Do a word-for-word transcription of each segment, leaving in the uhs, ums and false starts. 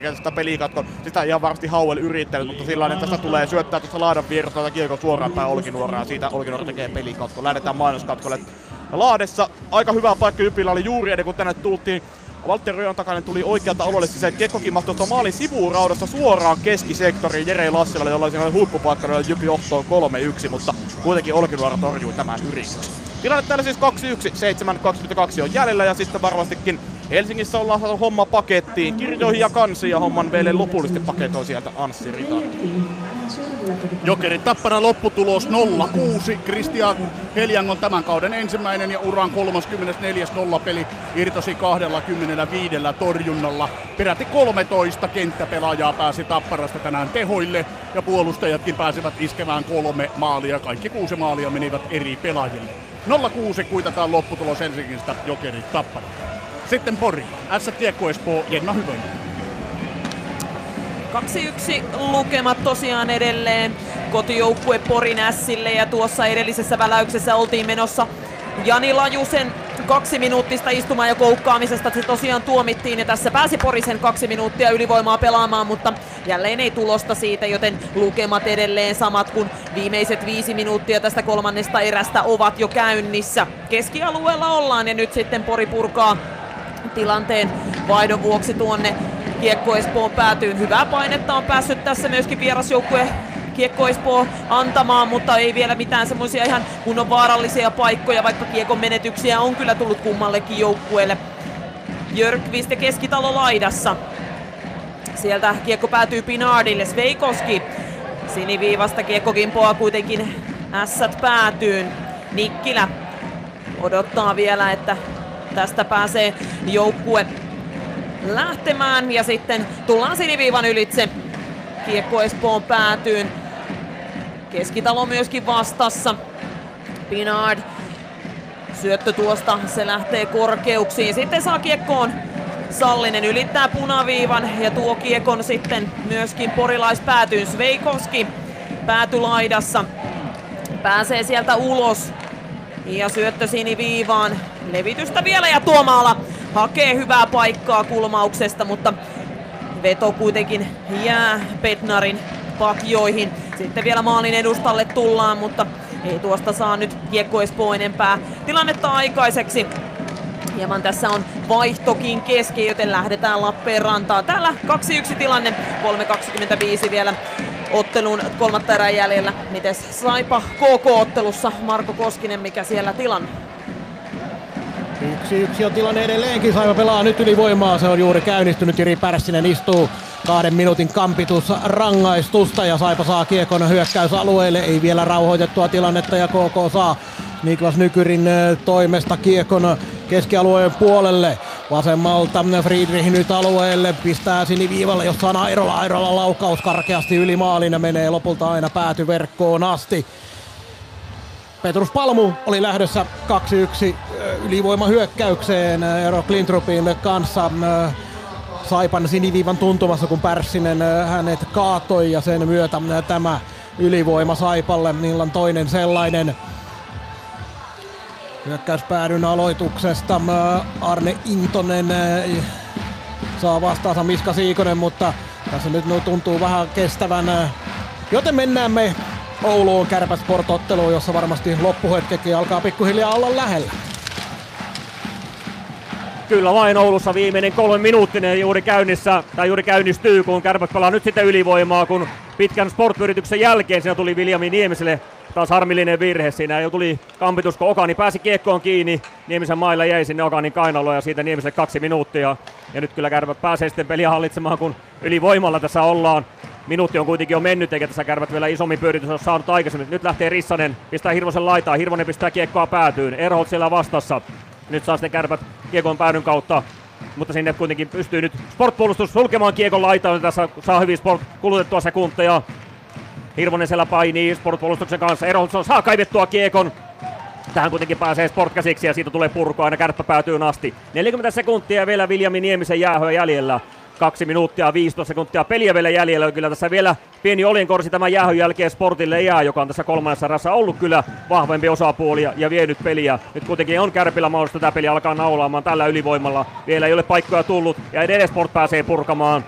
sitä pelikatkon. Sitä ihan varmasti Hauel yrittänyt, mutta sillä että tästä tulee syöttää tuosta laadan vierasta kiekon suoraan päin Olkinuoraan. Siitä Olkinuora tekee pelikatkon. Lähdetään mainoskatkolle. Lahdessa aika hyvä paikka Jypillä oli juuri ennen kuin tänne tultiin. Valtteri Röön takainen tuli oikealta alueelle sisään. Kiekkokin mahtui tuosta maalin sivuraudasta suoraan keskisektoriin Jere Lassilalle, jolla siinä oli huippupaikka, jolla Jypi johtoon kolme yksi, mutta kuitenkin Olkinuora torjui tämän yrityksen. Tilanne täällä siis kaksi yksi, seitsemän kaksikymmentäkaksi on jäljellä ja sitten varmastikin Helsingissä ollaan saatu homma pakettiin. Kirjoihin ja kansiin ja homman vielä lopullisesti paketoi sieltä Anssi Ritan. Jokeri Tappara lopputulos nolla kuusi. Kristian Heljang on tämän kauden ensimmäinen ja uran kolmaskymmenesneljäs nollapeli irtosi kaksikymmentäviisi torjunnalla. Peräti kolmetoista kenttäpelaajaa pääsi Tapparasta tänään tehoille ja puolustajatkin pääsivät iskemään kolme maalia. Kaikki kuusi maalia menivät eri pelaajille. nolla kuusi kuitataan lopputulos Helsingistä Jokeri Tappara. Sitten Pori, S Kiekko Espoo, Jenna Hyvönen. kaksi yksi lukemat tosiaan edelleen kotijoukkue Porin Ässille ja tuossa edellisessä väläyksessä oltiin menossa Jani Lajusen kaksi minuuttista istumaan ja koukkaamisesta. Se tosiaan tuomittiin ja tässä pääsi Porisen kaksi minuuttia ylivoimaa pelaamaan, mutta jälleen ei tulosta siitä, joten lukemat edelleen samat kuin viimeiset viisi minuuttia tästä kolmannesta erästä ovat jo käynnissä. Keskialueella ollaan ja nyt sitten Pori purkaa tilanteen vaihdon vuoksi tuonne Kiekko Espoon päätyyn. Hyvää painetta on päässyt tässä myöskin vierasjoukkue Kiekko Espoo antamaan, mutta ei vielä mitään semmoisia ihan kunnon vaarallisia paikkoja, vaikka kiekon menetyksiä on kyllä tullut kummallekin joukkueelle. Jörkvist ja Keskitalo laidassa. Sieltä kiekko päätyy Pinardille. Sveikoski siniviivasta kiekko kimpoaa kuitenkin ässät päätyyn. Nikkilä odottaa vielä, että tästä pääsee joukkue lähtemään ja sitten tullaan siniviivan ylitse Kiekko Espoon päätyyn. Keskitalo myöskin vastassa. Pinard. Syöttö tuosta, se lähtee korkeuksiin. Sitten saa kiekkoon Sallinen, ylittää punaviivan ja tuo kiekon sitten myöskin porilaispäätyyn. Sveikoski päätylaidassa. Pääsee sieltä ulos. Ja syöttö siniviivaan. Levitystä vielä ja Tuomaala hakee hyvää paikkaa kulmauksesta, mutta veto kuitenkin jää Bednarin pakjoihin. Sitten vielä maalin edustalle tullaan, mutta ei tuosta saa nyt Kiekko Espoo enempää tilannetta aikaiseksi. Hieman tässä on vaihtokin kesken, joten lähdetään Lappeenrantaan. Täällä kaksi yksi tilanne, kolme kaksikymmentäviisi vielä ottelun kolmatta erää jäljellä. Mites Saipa K K-ottelussa? Marko Koskinen, mikä siellä tilanne? Yksi yksi on tilanne edelleenkin. Saipa pelaa nyt ylivoimaa. Se on juuri käynnistynyt. Jiri Pärssinen istuu kahden minuutin kampitus rangaistusta ja Saipa saa kiekon hyökkäysalueelle. Ei vielä rauhoitettua tilannetta ja K K saa Niklas Nykyrin toimesta kiekon keskialueen puolelle. Vasemmalta Friedrich nyt alueelle, pistää siniviivalle, jossa on Airola. Airola laukaus karkeasti yli maalin ja menee lopulta aina päätyverkkoon asti. Petrus Palmu oli lähdössä kaksi yksi ylivoimahyökkäykseen Eero Klintrupin kanssa Saipan siniviivan tuntumassa, kun Pärssinen hänet kaatoi ja sen myötä tämä ylivoima Saipalle, illan toinen sellainen. Hyökkäyspäädyn aloituksesta Arne Intonen saa vastaansa Miska Siikonen, mutta tässä nyt tuntuu vähän kestävän. Joten mennään me Ouluun Kärpät-Sport-otteluun, jossa varmasti loppuhetkekin alkaa pikkuhiljaa olla lähellä. Kyllä vain, Oulussa viimeinen kolme minuuttinen juuri käynnissä, tai juuri käynnistyy, kun Kärpät pelaa nyt sitten ylivoimaa, kun pitkän Sport-yrityksen jälkeen siinä tuli Viljami Niemiselle taas harmillinen virhe. Siinä jo tuli kampitus, kun Okani pääsi kiekkoon kiinni. Niemisen mailla jäi sinne Okanin kainaloon ja siitä Niemiselle kaksi minuuttia. Ja nyt kyllä Kärpät pääsee sitten peliä hallitsemaan, kun ylivoimalla tässä ollaan. Minuutti on kuitenkin jo mennyt, eikä tässä Kärpät vielä isommin pyöritys ole saanut aikaisemmin. Nyt lähtee Rissanen, pistää Hirvosen laitaa. Hirvonen pistää kiekkoa päätyyn. Erholt siellä vastassa. Nyt saa sitten Kärpät kiekon päädyn kautta. Mutta sinne kuitenkin pystyy nyt Sport-puolustus sulkemaan kiekon laitaan. Tässä saa hyvin Sport kulutettua sekunteja. Hirvonen siellä painii Sport-puolustuksen kanssa. Erholt saa kaivettua kiekon. Tähän kuitenkin pääsee Sport käsiksi ja siitä tulee purku aina Kärppä päätyyn asti. neljäkymmentä sekuntia ja vielä Viljami Niemisen jäähyä jäljellä. Kaksi minuuttia viisitoista sekuntia peliä vielä jäljellä. Kyllä tässä vielä pieni olinkorsi tämän jäähyn jälkeen Sportille jää, joka on tässä kolmannessa erässä ollut kyllä vahvempi osapuoli ja, ja vienyt peliä. Nyt kuitenkin on Kärpillä mahdollista tätä peliä alkaa naulaamaan tällä ylivoimalla. Vielä ei ole paikkoja tullut ja edelleen Sport pääsee purkamaan.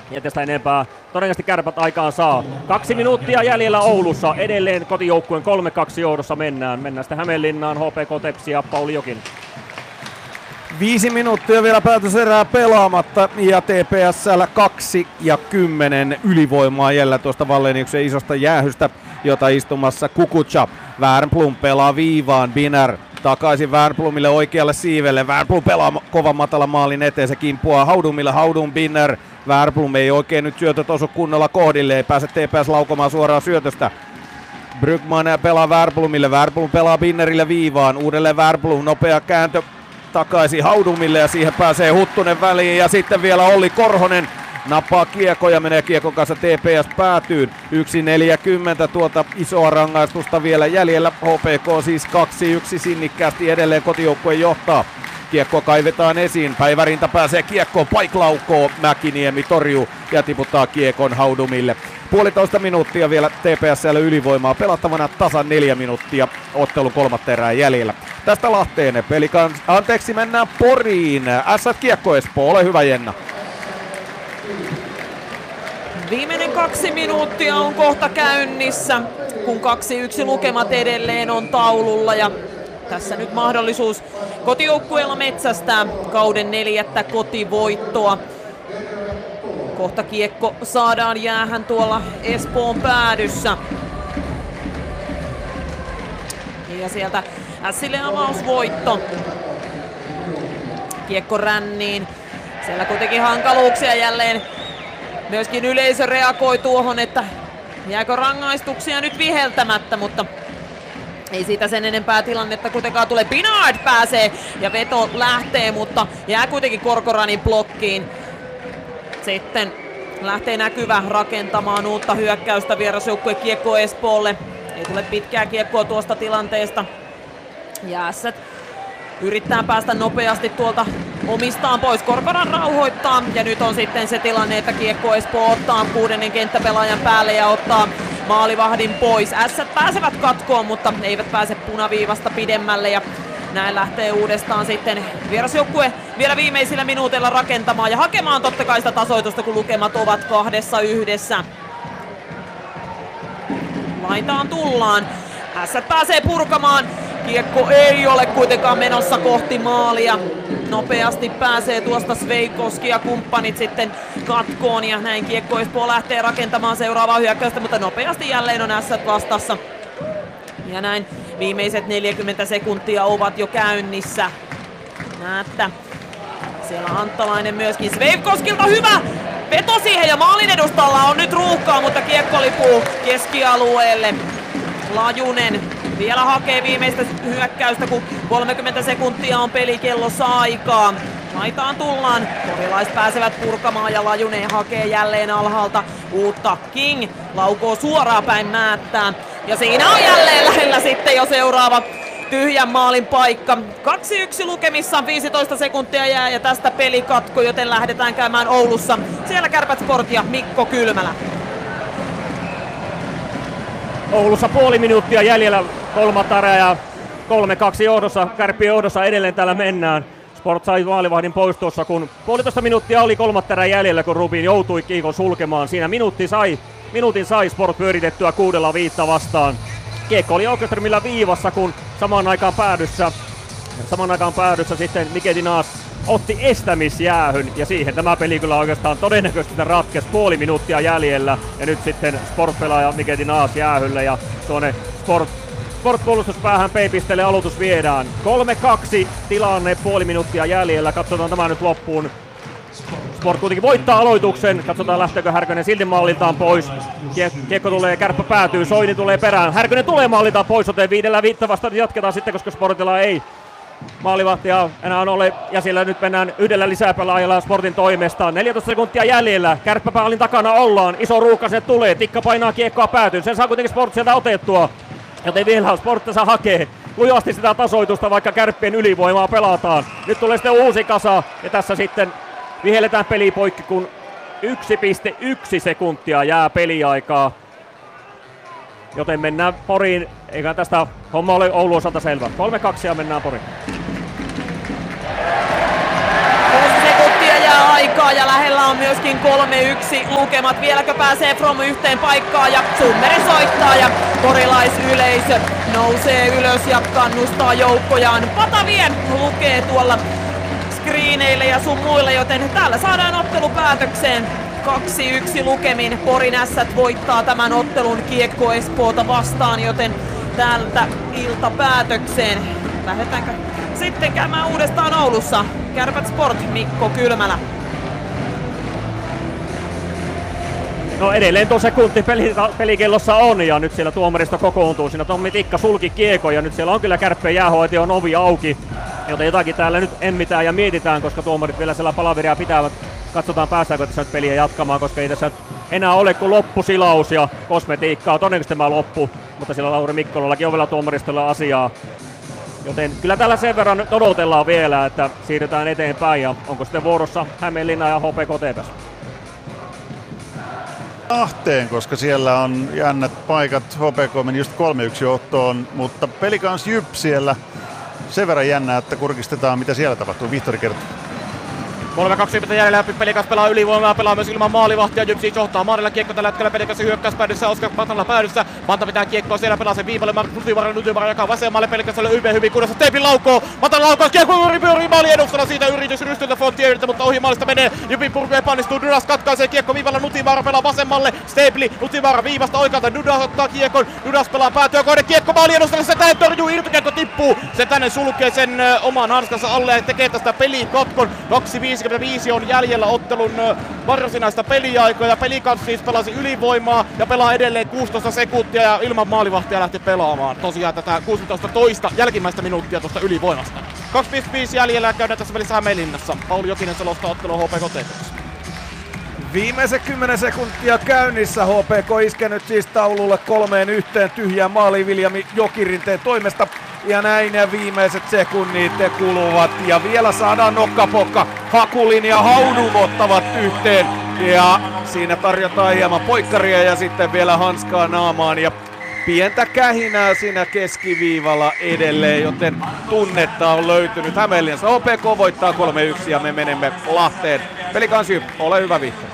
Ja tästä enempää todennäköisesti Kärpät aikaan saa. Kaksi minuuttia jäljellä Oulussa. Edelleen kotijoukkueen kolme kaksi johdossa mennään. Mennään sitten Hämeenlinnaan, H P K Tepsi ja Pauli Jokinen. Viisi minuuttia vielä päätöserää pelaamatta ja T P S:llä kaksi ja kymmenen ylivoimaa jäljellä tuosta Walleniuksen isosta jäähystä, jota istumassa Kukucha. Wernbloom pelaa viivaan, Biner takaisin Wernbloomille oikealle siivelle. Wernbloom pelaa kovan matalan maalin eteen, se kimpuaa Haudumille, Haudum Biner. Wernbloom ei oikein nyt syötöt osu kunnolla kohdille, ei pääse T P S laukomaan suoraan syötöstä. Brygman pelaa Wernbloomille, Wernbloom pelaa Binnerille viivaan, uudelleen Wernbloom, nopea kääntö takaisin Haudumille ja siihen pääsee Huttunen väliin ja sitten vielä Olli Korhonen nappaa kiekko ja menee kiekon kanssa T P S päätyyn. yksi neljäkymmentä tuota isoa rangaistusta vielä jäljellä. H P K siis kaksi yksi sinnikkäästi edelleen kotijoukkue johtaa. Kiekko kaivetaan esiin, Päivärinta pääsee kiekkoon, paiklaukoo, Mäkiniemi torjuu ja tiputtaa kiekon Haudumille. Puolitoista minuuttia vielä T P S:llä ylivoimaa pelattavana, tasan neljä minuuttia ottelun kolmatta erää jäljellä. Tästä Lahteen pelikans, anteeksi mennään Poriin. S Kiekko Espoo, ole hyvä Jenna. Viimeinen kaksi minuuttia on kohta käynnissä, kun kaksi yksi lukemat edelleen on taululla ja tässä nyt mahdollisuus kotijoukkueella metsästää kauden neljättä kotivoittoa. Kohta kiekko saadaan jäähän tuolla Espoon päädyssä. Ja sieltä Ässille avausvoitto. Kiekko ränniin. Siellä kuitenkin hankaluuksia jälleen. Myöskin yleisö reagoi tuohon, että jääkö rangaistuksia nyt viheltämättä, mutta ei siitä sen enempää tilannetta kuitenkaan tule. Binard pääsee ja veto lähtee, mutta jää kuitenkin Korkoranin blokkiin. Sitten lähtee näkyvä rakentamaan uutta hyökkäystä vierasjoukkue kiekko Espoolle. Ei tule pitkää kiekkoa tuosta tilanteesta. Ja Ässät yrittää päästä nopeasti tuolta omistaan pois. Korkoran rauhoittaa ja nyt on sitten se tilanne, että kiekko Espoo ottaa kuudennen kenttäpelaajan päälle ja ottaa maalivahdin pois. Ässät pääsevät katkoon, mutta eivät pääse punaviivasta pidemmälle ja näin lähtee uudestaan sitten vierasjoukkue vielä viimeisillä minuuteilla rakentamaan ja hakemaan totta kai sitä tasoitusta, kun lukemat ovat kahdessa yhdessä. Laitaan tullaan. Ässät pääsee purkamaan. Kiekko ei ole kuitenkaan menossa kohti maalia. Nopeasti pääsee tuosta Sveikoski ja kumppanit sitten katkoon ja näin kiekko Espoo lähtee rakentamaan seuraavaa hyökkäystä, mutta nopeasti jälleen on Ässät vastassa. Ja näin viimeiset neljäkymmentä sekuntia ovat jo käynnissä. Näettä. Siellä Anttalainen myöskin. Sveikoskilta hyvä veto siihen ja maalin edustalla on nyt ruuhkaa, mutta kiekko lipuu keskialueelle. Lajunen vielä hakee viimeistä hyökkäystä, kun kolmekymmentä sekuntia on pelikellossa aikaa. Laitaan tullaan. Porilaiset pääsevät purkamaan ja Lajunen hakee jälleen alhaalta uutta. King laukoo suoraan päin Määttään. Ja siinä on jälleen lähellä sitten jo seuraava tyhjän maalin paikka. kaksi yksi lukemissa, viisitoista sekuntia jää ja tästä pelikatko, joten lähdetään käymään Oulussa. Siellä Kärpät Sport ja Mikko Kylmälä. Oulussa puoli minuuttia jäljellä kolmatta erää ja kolme kaksi johdossa, Kärppien johdossa edelleen täällä mennään. Sport sai maalivahdin pois tuossa, kun puolitoista minuuttia oli kolmatta erää jäljellä, kun Rubin joutui kiekon sulkemaan. Siinä minuutti sai, minuutin sai Sport pyöritettyä kuudella viittä vastaan. Kiekko oli Åkerströmillä viivassa, kun samaan aikaan päädyssä, samaan aikaan päädyssä sitten Mikkelinas otti estämisjäähyn ja siihen tämä peli kyllä oikeastaan todennäköisesti ratkesi, puoli minuuttia jäljellä ja nyt sitten Sport-pelaaja Mikkelinas jäähylle ja tuonne Sport, Sport-puolustuspäähän Peipisteelle aloitus viedään. kolme kaksi tilanne, puoli minuuttia jäljellä, katsotaan tämä nyt loppuun. Sport kuitenkin voittaa aloituksen, katsotaan lähteekö Härkönen silti malliltaan pois. Kiekko tulee, Kärppä päätyy, Soini tulee perään, Härkönen tulee malliltaan pois, joten viidellä viittä vastaan jatketaan sitten, koska Sportilla ei maalivahtia enää ole, ja siellä nyt mennään yhdellä lisäpelaajalla Sportin toimesta. neljätoista sekuntia jäljellä, Kärppäpaalin takana ollaan, iso ruuhka se tulee, Tikka painaa kiekkoa päätyyn, sen saa kuitenkin Sport sieltä otettua, joten vielä Sport saa hakee lujasti sitä tasoitusta, vaikka Kärppien ylivoimaa pelataan. Nyt tulee sitten uusi kasa, ja tässä sitten vihelletään peli poikki, kun yksi pilkku yksi sekuntia jää peliaikaa. Joten mennään Poriin, eikä tästä homma ole Oulun osalta selvä. kolme kaksi ja mennään Poriin. kuusi sekuntia jää aikaa. voittaa ja lähellä on myöskin kolme yksi lukemat. Vieläkö pääsee From yhteen paikkaan ja Summeri soittaa ja porilaisyleisö nousee ylös ja kannustaa joukkojaan. Patavien lukee tuolla screeneille ja sun muille, joten täällä saadaan ottelu päätökseen. kaksi yksi lukemin Porin Ässät voittaa tämän ottelun Kiekko Espoota vastaan, joten täältä ilta päätökseen. Lähdetäänkö sitten käymään uudestaan Oulussa? Kärpät Sport, Mikko Kylmälä. No edelleen tuo sekunti peli, pelikellossa on ja nyt siellä tuomaristo kokoontuu. Siinä Tommi Tikka sulki kiekon ja nyt siellä on kyllä Kärppien jäähoitajan ovi auki. Joten jotakin täällä nyt emmitään ja mietitään, koska tuomarit vielä siellä palaveria pitävät. Katsotaan päästäänkö tässä nyt peliä jatkamaan, koska ei tässä enää ole kuin loppusilaus ja kosmetiikkaa. Todennäköisesti tämä loppu, mutta siellä Lauri Mikkolallakin on vielä tuomaristolla asiaa. Joten kyllä tällä sen verran nyt odotellaan vielä, että siirrytään eteenpäin ja onko sitten vuorossa Hämeenlinna ja H P K T P S? Ahteen, koska siellä on jännät paikat. H P K meni just kolme yksi johtoon, mutta Pelikans Jyp siellä sen verran jännää, että kurkistetaan mitä siellä tapahtuu. Vihtori kertoo. kolme kaksi jäljellä, Pelikas pelaa ylivoimaa, pelaa myös ilman maalivahtia, Jyp siis johtaa Maarilla kiekko tällä hetkellä, Pelikas hyökkäyspäädyssä, Oskar Pantalla päädyssä, Manta pitää kiekkoa siellä, pelaa sen viivalle, Markus Nutivara, Nutivara jakaa vasemmalle, Pelikas oli hyvin hyvin kunnossa, Teipin laukoo, Matan laukaus, kiekko pyörii pyörii maali edustalla, siitä yritys rystyltä Fontierilta, mutta ohi maalista menee, Jypin purku epäonnistuu, Dudas katkaisee kiekko viivalla, Nutivara pelaa vasemmalle, Stapeli, Nutivara viivasta oikealta, Dudas ottaa kiekon, Dudas pelaa päätyä kohde, kiekko maali edustalla, se tänne torjuu, irtokiekko tippuu, se tänne sulkee sen ö, oman hanskansa alle ja tekee tästä peliin katkon, kaksi viisikymmentäviisi on jäljellä ottelun varsinaista peliaikaa ja Pelikans siis pelasi ylivoimaa ja pelaa edelleen kuusitoista sekuntia ja ilman maalivahtia lähti pelaamaan tosiaan tätä kuusitoista toista jälkimmäistä minuuttia tuosta ylivoimasta. kaksi pilkku viisi jäljellä käydään tässä välissä Hämeenlinnassa. Pauli Jokinen selostaa ottelua H P K T P S. Viimeiset kymmenen sekuntia käynnissä. H P K iskenyt siis taululle kolmeen yhteen tyhjään maaliin Viljami Jokirinteen toimesta. Ja näin ja viimeiset sekunnit kuluvat ja vielä saadaan nokkapokka. Hakulin ja Haudum ottavat yhteen ja siinä tarjotaan hieman poikkaria ja sitten vielä hanskaa naamaan ja pientä kähinää siinä keskiviivalla edelleen, joten tunnetta on löytynyt Hämeenlinnassa. H P K voittaa kolme yksi ja me menemme Lahteen. Pelikans Jyp, ole hyvä Vihtori.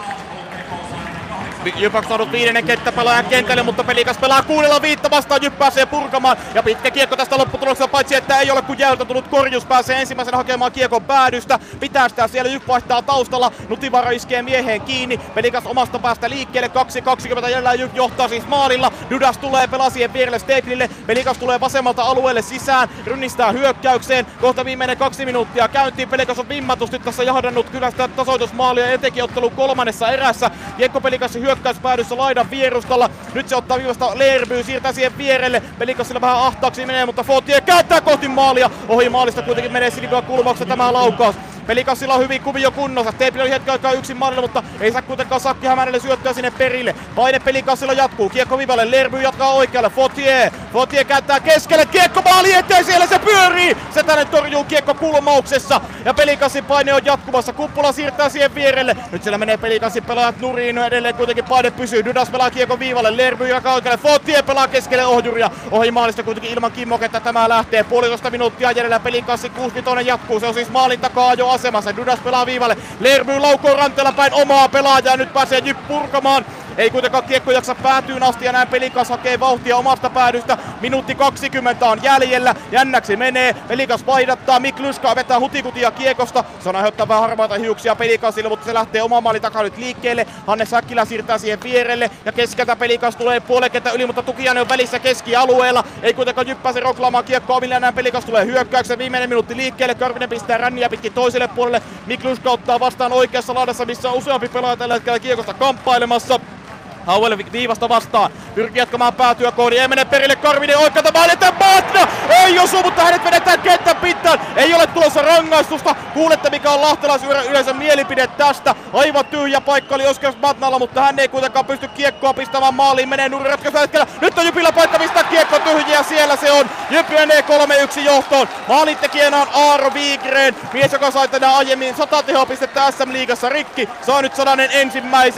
Jyp on saanut viidennen kenttäpelaajan kentälle, mutta Pelikas pelaa kuudella viittä vastaan, Jyp pääsee purkamaan ja pitkä kiekko tästä lopputuloksesta, paitsi että ei ole kuin jäältä tullut korjus, pääsee ensimmäisenä hakemaan kiekon päädystä, pitää sitä siellä, Jyp vaihtaa taustalla, Nutivara iskee mieheen kiinni, Pelikas omasta päästä liikkeelle, kaksi kaksikymmentä jäljellä, Jyp johtaa siis maalilla, Dudas tulee pelaa siihen vierelle Staplille, Pelikas tulee vasemmalta alueelle sisään, rynnistää hyökkäykseen, kohta viimeinen kaksi minuuttia käyntiin, Pelikas on vimmatusti tässä jahdannut kyllä sitä tasoitusmaalia etenkin ottelun kolmannessa erässä, kiekko Pelikas hyökkäyspäädyssä laidan vierustalla. Nyt se ottaa viivasta Leerby, siirtää siihen vierelle. Pelikas sillä vähän ahtaaksi menee, mutta Fortier kääntää kohti maalia. Ohi maalista kuitenkin menee Silvia kulmauksessa tämä laukaus. Pelikassilla on hyvin kuvio kunnossa. Teipil oli hetken aikaa yksin maalilla, mutta ei saa kuitenkaan Sakki Hämärälle syöttöä sinne perille. Paine Pelikassilla jatkuu. Kiekko viivalle. Lerby jatkaa oikealle. Fortier. Fortier käyttää keskelle. Kiekko maali eteen. Siellä se pyörii. Se tänne torjuu kiekko kulmauksessa. Ja Pelikassin paine on jatkuvassa. Kuppula siirtää siihen vierelle. Nyt siellä menee Pelikassin pelaajat nuriin. Edelleen kuitenkin paine pysyy. Dudas pelaa kiekko viivalle. Lerby jakaa oikealle. Fortier pelaa keskelle ohjuria. Ohi maalista kuitenkin ilman kimmoketta tämä lähtee. Puolitoista minuuttia jäljellä. Pelikassin kuusikymmentä jatkuu. Se on siis maalin takaa jo asemassa. Dudas pelaa viivalle. Lerby laukoo ranteella päin omaa pelaajaa. Nyt pääsee Jyp purkamaan. Ei kuitenkaan kiekko jaksa päätyyn asti ja näin Pelikas hakee vauhtia omasta päädystä. Minuutti kaksikymmentä on jäljellä. Jännäksi menee. Pelikas vaihdattaa. Mikluska vetää hutikutia kiekosta. Se on aiheuttaa vähän harmaita hiuksia Pelikasille, mutta se lähtee oman maalin takaa nyt liikkeelle. Hannes Häkkilä siirtää siihen vierelle. Ja keskeltä Pelikas tulee puolenkenttä yli, mutta Tukiainen on välissä keskialueella. Ei kuitenkaan Jyp pääse roklaamaan kiekkoa, millä näin Pelikas tulee hyökkäyksen. Viimeinen minuutti liikkeelle. Karvinen pistää ränniä pitkin toiselle puolelle. Mikluska ottaa vastaan oikeassa laidassa, missä on useampi pelaaja tällä hetkellä kiekosta kamppailemassa. Hauelle viivasta vastaan. Pyrkii jatkamaan päätyä koodi. Ei mene perille Karvinen oikealta maalle. Batna! Ei osu, mutta hänet vedetään kentän pintaan. Ei ole tulossa rangaistusta. Kuulette mikä on lahtelaisyleisön mielipide tästä. Aivan tyhjä paikka oli Oskar Batnalla, mutta hän ei kuitenkaan pysty kiekkoa pistämään maaliin. Menee nurin ratkaisu hetkellä. Nyt on Jypillä paikka pistää kiekko tyhjiä. Siellä se on. Jyp menee kolme yksi johtoon. Maalintekijänä on Aaro Wigren. Mies joka sai tänään aiemmin sata tehopistettä S M-liigassa rikki. Saa nyt sadannen ensimmäisen.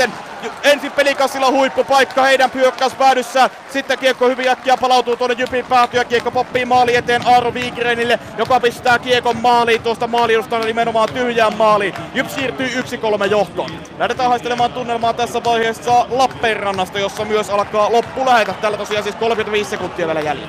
ensin Pelikansilla huippupaikka heidän hyökkäyspäädyssä. Sitten kiekko hyvin äkkiä palautuu tuonne Jypin päätyä. Kiekko poppii maali eteen Aaro Wigrenille, joka pistää kiekon maaliin tuosta maaliedustana nimenomaan tyhjään maaliin. Jyp siirtyy yksi kolme johtoon. Lähdetään haistelemaan tunnelmaa tässä vaiheessa Lappeenrannasta, jossa myös alkaa loppulähetä. Tällä tosiaan siis kolmekymmentäviisi sekuntia vielä jäljellä.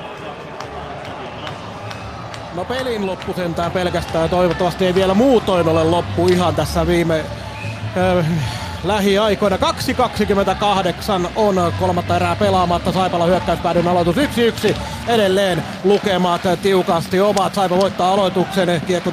No pelin loppu sentään pelkästään. Toivottavasti ei vielä muutoin ole loppu ihan tässä viime äh, lähiaikoina. kaksi kaksikymmentäkahdeksan on kolmatta erää pelaamatta. Saipalla hyökkäyspäädyn aloitus yksi yksi. Edelleen lukemat tiukasti ovat. Saipa voittaa aloituksen. Kiekko